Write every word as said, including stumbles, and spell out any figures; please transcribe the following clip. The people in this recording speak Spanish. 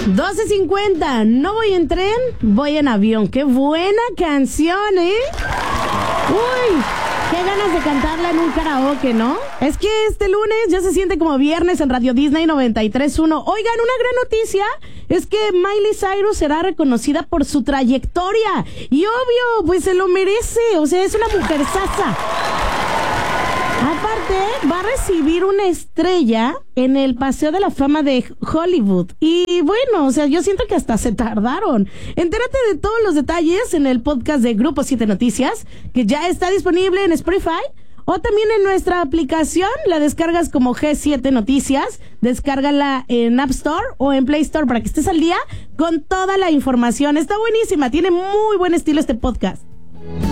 doce cincuenta, no voy en tren, voy en avión. ¡Qué buena canción, eh! ¡Uy! ¡Qué ganas de cantarla en un karaoke!, ¿no? Es que este lunes ya se siente como viernes en Radio Disney noventa y tres punto uno. Oigan, una gran noticia es que Miley Cyrus será reconocida por su trayectoria. Y obvio, pues se lo merece. O sea, es una mujer sasa. Aparte, va a recibir una estrella en el Paseo de la Fama de Hollywood. Y bueno, o sea, yo siento que hasta se tardaron. Entérate de todos los detalles en el podcast de Grupo siete Noticias, que ya está disponible en Spotify, o también en nuestra aplicación. La descargas como G siete Noticias, descárgala en App Store o en Play Store para que estés al día con toda la información. Está buenísima, tiene muy buen estilo este podcast.